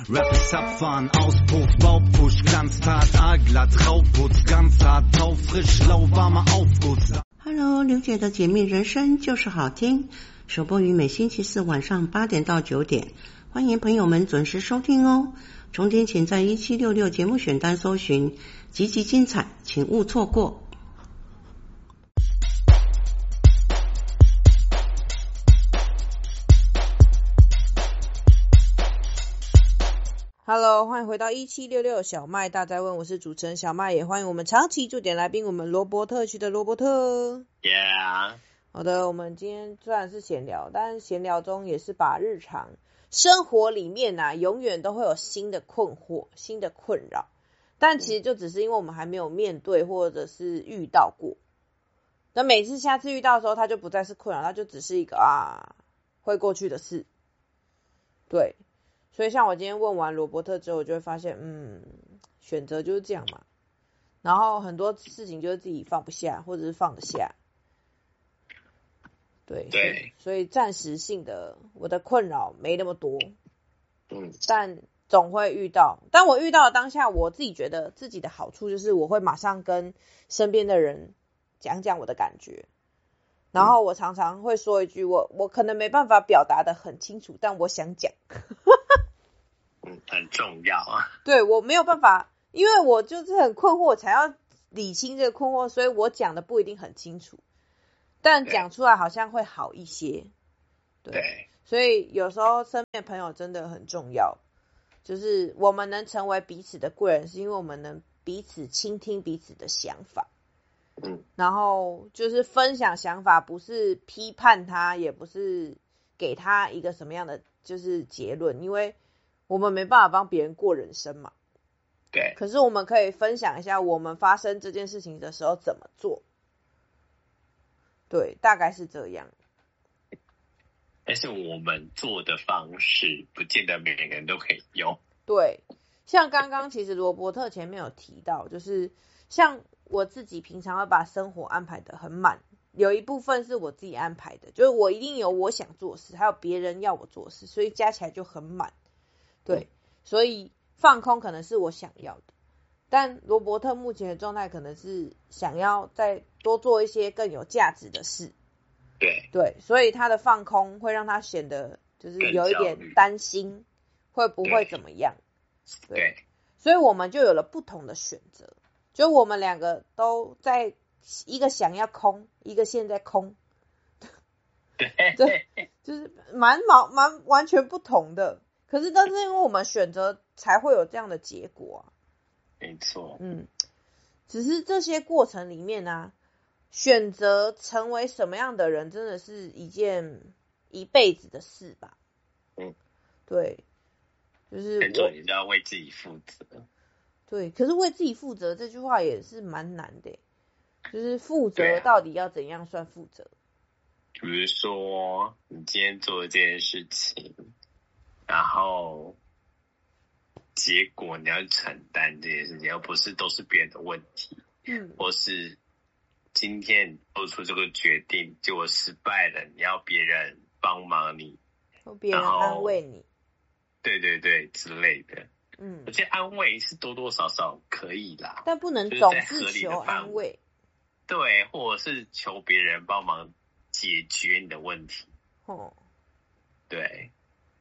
Rap ist Abfahren, Auspuff, Baupush, Glanztat, Aalglatt, Rauputz, ganz hart, taufrisch, lauwarmer Aufguss. Hello， 刘姐的解密人生就是好听，首播于每星期四晚上8点到9点，欢迎朋友们准时收听哦。重点请在1766节目选单搜寻，集集精彩，请勿错过。 Hello， 欢迎回到1766小麦大哉问，我是主持人小麦，也欢迎我们长期驻点来宾，我们罗伯特区的罗伯特。 Yeah。 好的，我们今天虽然是闲聊，但闲聊中也是把日常生活里面永远都会有新的困惑、新的困扰，但其实就只是因为我们还没有面对或者是遇到过。那每次下次遇到的时候，它就不再是困扰，它就只是一个会过去的事。对。所以像我今天问完罗伯特之后，我就会发现，选择就是这样嘛。然后很多事情就是自己放不下，或者是放得下。对，所以暂时性的我的困扰没那么多，但总会遇到。但我遇到的当下，我自己觉得自己的好处就是我会马上跟身边的人讲讲我的感觉。然后我常常会说一句，我可能没办法表达的很清楚，但我想讲。 很重要啊。 对，我没有办法，因为我就是很困惑，才要理清这个困惑，所以我讲的不一定很清楚，但讲出来好像会好一些。对，所以有时候身边的朋友真的很重要，就是我们能成为彼此的贵人，是因为我们能彼此倾听彼此的想法。然后就是分享想法，不是批判他，也不是给他一个什么样的就是结论，因为我们没办法帮别人过人生嘛。 对。 可是我们可以分享一下我们发生这件事情的时候怎么做。对，大概是这样。 但是我们做的方式不见得每个人都可以用。对， 像刚刚其实罗伯特前面有提到，就是像我自己平常会把生活安排得很满，有一部分是我自己安排的，就是我一定有我想做事，还有别人要我做事，所以加起来就很满。对，所以放空可能是我想要的，但罗伯特目前的状态可能是想要再多做一些更有价值的事。对，所以他的放空会让他显得就是有一点担心会不会怎么样。对，所以我们就有了不同的选择，就我们两个都在，一个想要空，一个现在空。对，就是蛮完全不同的。可是，但是因为我们选择才会有这样的结果啊。 没错。 只是这些过程里面选择成为什么样的人，真的是一件一辈子的事吧。对，就是很重要，你就要为自己负责。 对，可是为自己负责这句话也是蛮难的，就是负责到底要怎样算负责？ 比如说，你今天做了这件事情。然后结果你要承担这件事情，而不是都是别人的问题。或是今天做出这个决定结果失败了，你要别人帮忙你， 或别人安慰你。 对之类的。而且安慰是多多少少可以啦， 但不能总是求安慰。 对，或者是求别人帮忙解决你的问题。对。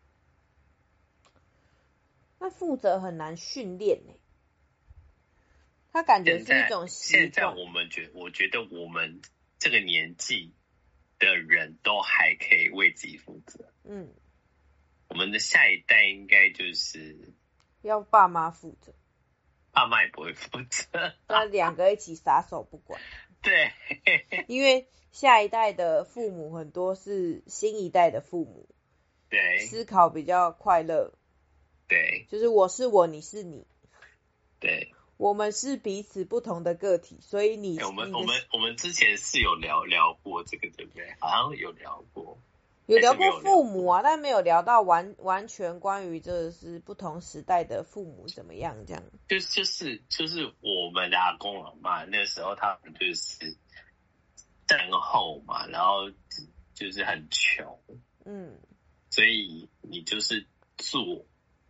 那负责很难训练他感觉是一种习惯。 现在我觉得我们这个年纪的人都还可以为自己负责。我们的下一代应该就是要爸妈负责， 爸妈也不会负责， 那两个一起撒手不管。 对， 因为下一代的父母很多是新一代的父母， 对， 思考比较快乐。 对， 就是我是我，你是你。 对， 我们是彼此不同的个体，所以你我们之前是有聊过这个，对不对？好像有聊过父母但没有聊到完全关于这是不同时代的父母怎么样这样。 就是我们的阿公阿嬷那时候他们就是战后嘛，然后就是很穷，所以你就是做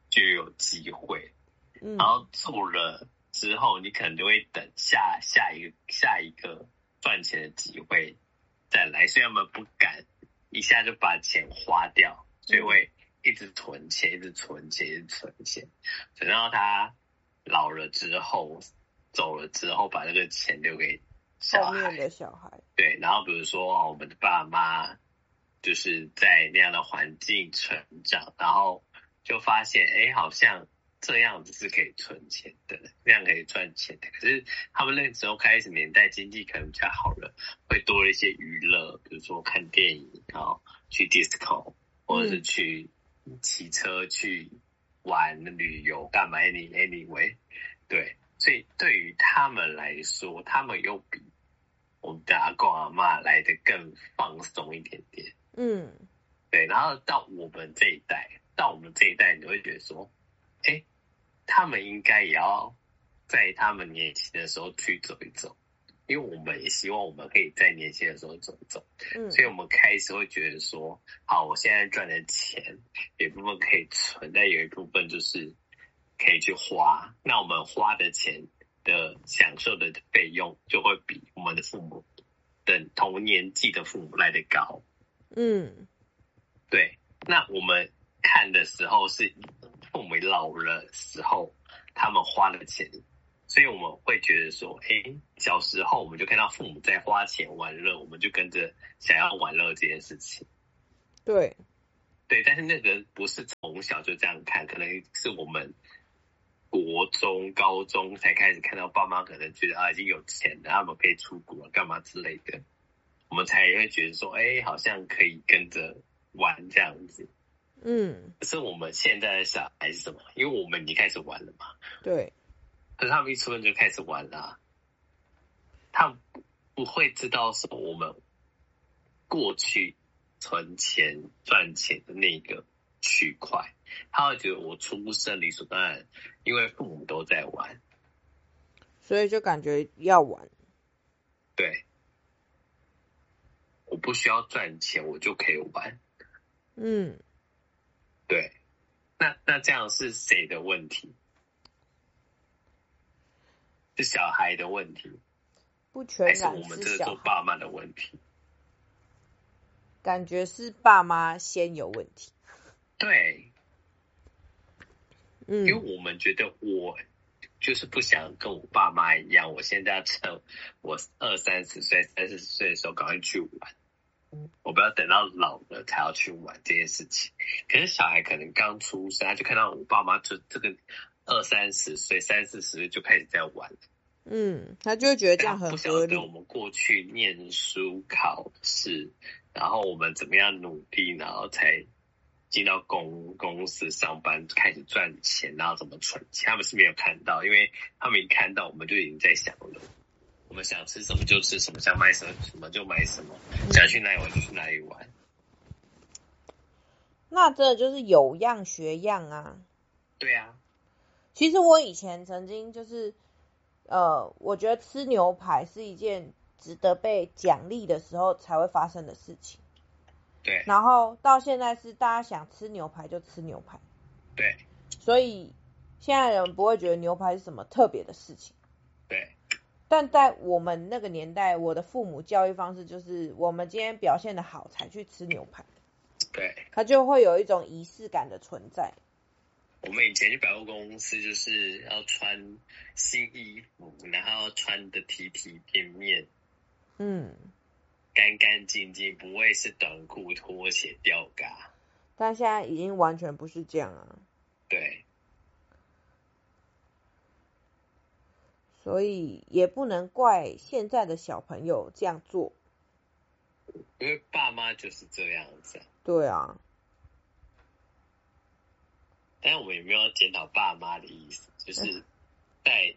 就有机会。然后做了之后，你可能就会等下一个赚钱的机会再来，所以他们不敢一下就把钱花掉，所以会一直存钱，一直存钱，一直存钱，等到他老了之后，走了之后，把这个钱留给后面的小孩。 对，然后比如说我们的爸妈就是在那样的环境成长，然后就发现，好像这样子是可以存钱的，那样可以赚钱的。可是他们那个时候开始年代经济可能比较好了，会多了一些娱乐，比如说看电影，然后去 disco， 或者是去骑车去玩旅游干嘛 anyway， 对，所以对于他们来说，他们又比我们的阿公阿嬷来的更放松一点点。对，然后到我们这一代，你会觉得说，他们应该也要在他们年轻的时候去走一走，因为我们也希望我们可以在年轻的时候走一走。所以我们开始会觉得说，好，我现在赚的钱有一部分可以存，但有一部分就是可以去花。那我们花的钱的享受的费用就会比我们的父母等同年纪的父母来得高。对，那我们看的时候是父母老了时候他们花的钱，所以我们会觉得说，小时候我们就看到父母在花钱玩乐，我们就跟着想要玩乐这件事情。 对， 但是那个不是从小就这样看，可能是我们国中、高中才开始看到爸妈可能觉得已经有钱了，他们可以出国干嘛之类的，我们才会觉得说，好像可以跟着玩这样子。可是我们现在的小孩是什么？因为我们已经开始玩了嘛。 对。 可是他们一出生就开始玩了，他们不会知道说我们过去存钱赚钱的那个区块，他会觉得我出生理所当然，因为父母都在玩， 所以就感觉要玩。 对，我不需要赚钱，我就可以玩。对，那这样是谁的问题？是小孩的问题， 不全然是还是我们这个做爸妈的问题？ 感觉是爸妈先有问题。 对，因为我们觉得我就是不想跟我爸妈一样，我现在趁我30岁的时候赶快去玩，我不要等到老了才要去玩这件事情。可是小孩可能刚出生，他就看到我爸妈就这个30-40岁就开始在玩， 他就会觉得这样很合理。 不晓得我们过去念书考试，然后我们怎么样努力，然后才进到公司上班，开始赚钱，然后怎么存钱，他们是没有看到，因为他们一看到我们就已经在想了。我们想吃什么就吃什么，想买什么就买什么，想去哪里玩就去哪里玩。 那真的就是有样学样啊。 对啊。 其实我以前曾经就是我觉得吃牛排是一件值得被奖励的时候才会发生的事情。 对。 然后到现在是大家想吃牛排就吃牛排。 对。 所以现在人不会觉得牛排是什么特别的事情。 对。 但在我们那个年代，我的父母教育方式就是我们今天表现的好才去吃牛排。 对。 它就会有一种仪式感的存在。 我们以前去百货公司就是要穿新衣服，然后穿的体体面面，干干净净，不会是短裤拖鞋吊嘎。 但现在已经完全不是这样啊。 对。 所以也不能怪现在的小朋友这样做， 因为爸妈就是这样子。 对啊。 但是我们也没有检讨爸妈的意思，就是在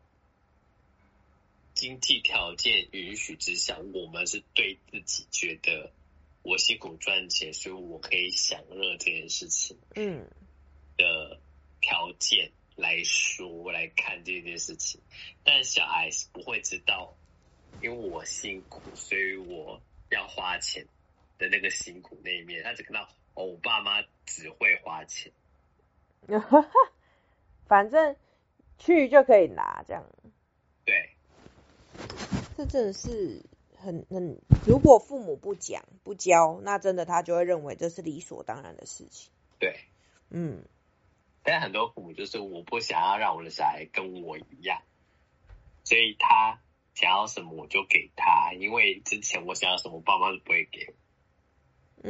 经济条件允许之下，我们是对自己觉得我辛苦赚钱，所以我可以享乐这件事情的条件来说来看这件事情。但小孩是不会知道，因为我辛苦，所以我要花钱的那个辛苦那一面，他只看到我爸妈只会花钱。 反正去就可以拿这样。 对， 这真的是很，如果父母不讲不教，那真的他就会认为这是理所当然的事情。 对，但很多父母就是我不想要让我的小孩跟我一样，所以他想要什么我就给他，因为之前我想要什么爸妈都不会给我。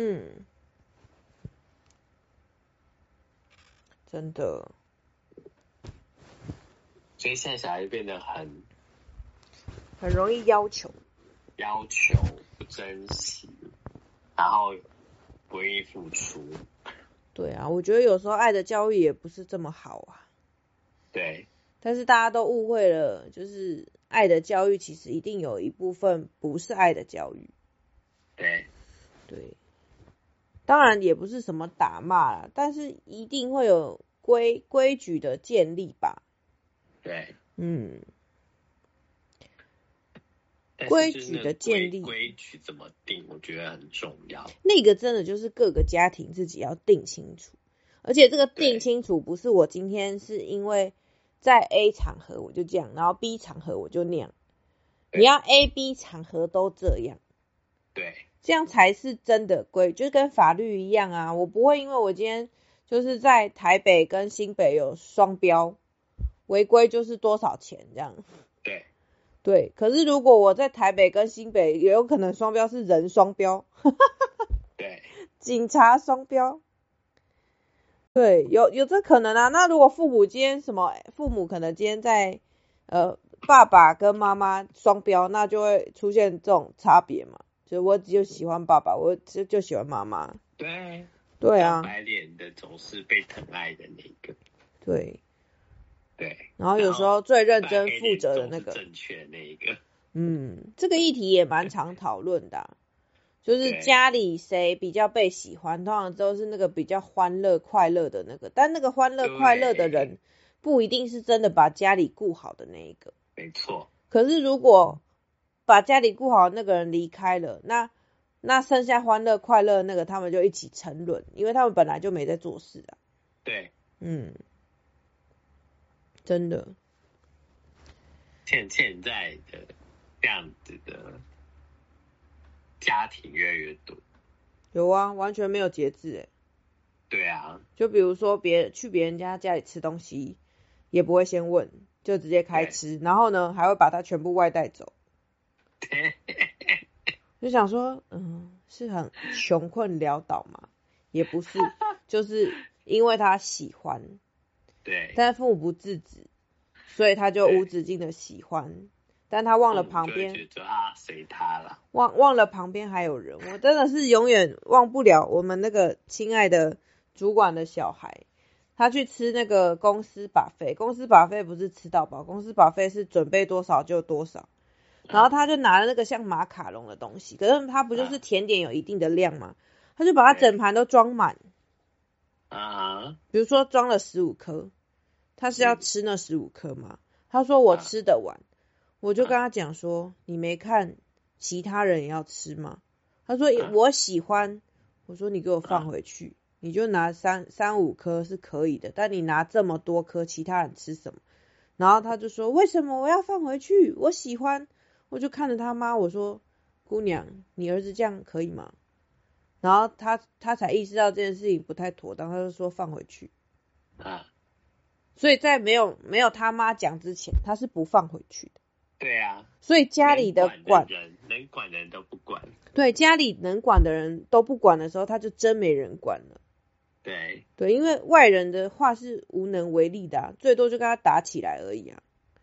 真的。 所以现在小孩变得很容易要求， 不珍惜，然后不愿意付出。 对啊，我觉得有时候爱的教育也不是这么好啊。 对。 但是大家都误会了，就是爱的教育其实一定有一部分不是爱的教育。 对。 当然也不是什么打骂啦，但是一定会有规矩的建立吧。 对。 规矩的建立， 规矩怎么定，我觉得很重要。 那个真的就是各个家庭自己要定清楚，而且这个定清楚不是我今天是因为在 A 场合我就这样，然后 B 场合我就那样，你要 A、B 场合都这样， 对， 这样才是真的规，就是跟法律一样啊。我不会因为我今天就是在台北跟新北有双标，违规就是多少钱这样。对，可是如果我在台北跟新北，也有可能双标是人双标， 对， 警察双标，对，有这可能啊。那如果父母今天父母可能今天在爸爸跟妈妈双标，那就会出现这种差别嘛。就我只有喜欢爸爸，我就喜欢妈妈。对啊， 白脸的总是被疼爱的那个。 对，然后有时候最认真负责的那个， 正确那一个。 这个议题也蛮常讨论的啊，就是家里谁比较被喜欢，通常都是那个比较欢乐快乐的那个，但那个欢乐快乐的人不一定是真的把家里顾好的那一个。 没错。 可是如果把家里顾好的那个人离开了，那剩下欢乐快乐那个他们就一起沉沦，因为他们本来就没在做事啊。 对。 真的。 现在的这样子的家庭越来越多。 有啊，完全没有节制欸。 对啊。 就比如说去别人家里吃东西，也不会先问，就直接开吃，然后呢还会把它全部外带走。就想说，是很穷困潦倒吗？也不是，就是因为他喜欢。 对。 但父母不制止，所以他就无止境的喜欢，但他忘了旁边， 就随他了， 忘了旁边还有人。我真的是永远忘不了我们那个亲爱的主管的小孩，他去吃那个公司 buffet， 公司 buffet 不是吃到饱，公司 buffet 是准备多少就多少，然后他就拿了那个像马卡龙的东西，可是他不就是甜点有一定的量吗？他就把它整盘都装满。比如说装了15颗，他是要吃那15颗吗？他说我吃得完，我就跟他讲说，你没看其他人也要吃吗？他说我喜欢，我说你给我放回去，你就拿3-5颗是可以的，但你拿这么多颗，其他人吃什么？然后他就说为什么我要放回去？我喜欢。我就看着他妈，我说姑娘，你儿子这样可以吗？然后他才意识到这件事情不太妥当，他就说放回去。所以在没有他妈讲之前，他是不放回去的。 对啊。 所以家里的能管的人都不管。对， 家里能管的人都不管的时候，他就真没人管了。对，因为外人的话是无能为力的啊，最多就跟他打起来而已啊。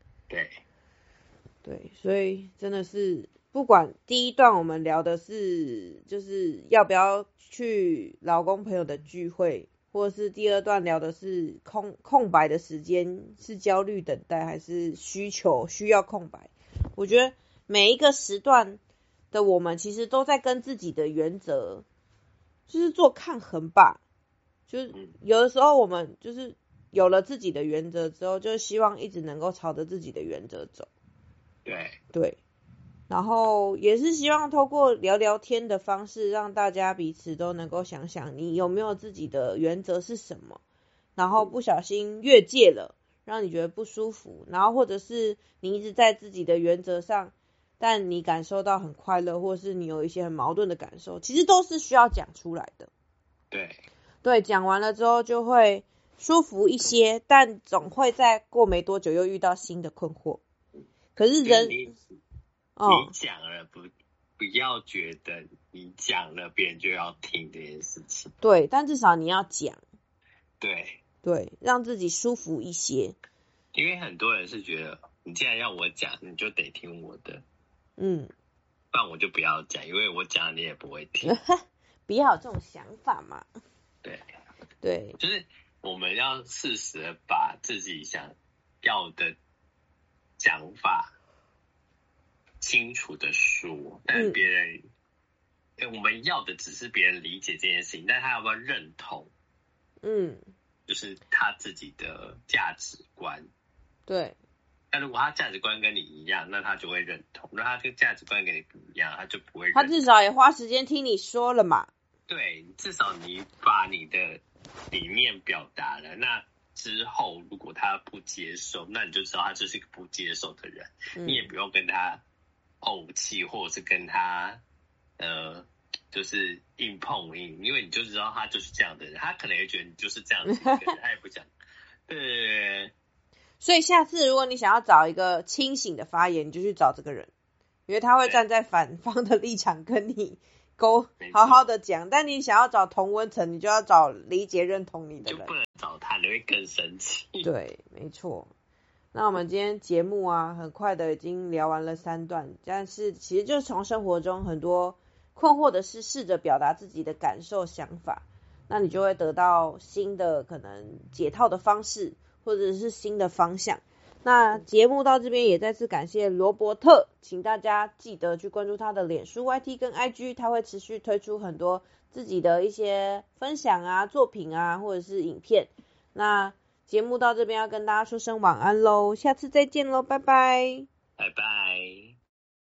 对，所以真的是不管第一段我们聊的是就是要不要去老公朋友的聚会，或者是第二段聊的是空白的时间是焦虑等待还是需要空白。我觉得每一个时段的我们其实都在跟自己的原则就是做抗衡吧，就是有的时候我们就是有了自己的原则之后，就希望一直能够朝着自己的原则走。对，然后也是希望透过聊聊天的方式，让大家彼此都能够想想你有没有自己的原则是什么， 然后不小心越界了，让你觉得不舒服，然后或者是你一直在自己的原则上，但你感受到很快乐，或是你有一些很矛盾的感受，其实都是需要讲出来的。 对， 讲完了之后就会舒服一些，但总会在过没多久又遇到新的困惑。可是人， 你讲了不要觉得你讲了别人就要听这件事情。 对，但至少你要讲。 对， 让自己舒服一些。 因为很多人是觉得你既然要我讲，你就得听我的。不然我就不要讲，因为我讲你也不会听。 不要有这种想法嘛。对， 就是我们要适时的把自己想要的讲法清楚的说，但别人，我们要的只是别人理解这件事情，但他要不要认同？就是他自己的价值观。 对。 但如果他价值观跟你一样，那他就会认同；如果他这个价值观跟你不一样，他就不会认同。 他至少也花时间听你说了嘛。 对，至少你把你的理念表达了，那之后如果他不接受，那你就知道他就是一个不接受的人，你也不用跟他怄气，或者是跟他就是硬碰硬，因为你就知道他就是这样的人，他可能也觉得你就是这样的一个人，他也不想。对。 所以下次如果你想要找一个清醒的发言，你就去找这个人，因为他会站在反方的立场跟你好好的讲。但你想要找同温层，你就要找理解认同你的人， 就不能找他，你会更生气。 对，没错。那我们今天节目啊，很快的已经聊完了3段，但是其实就是从生活中很多困惑的事，试着表达自己的感受想法，那你就会得到新的可能解套的方式，或者是新的方向。那节目到这边也再次感谢罗伯特，请大家记得去关注他的脸书 YT 跟 IG， 他会持续推出很多自己的一些分享啊、作品啊，或者是影片。那节目到这边要跟大家说声晚安咯，下次再见咯，拜拜。 拜拜。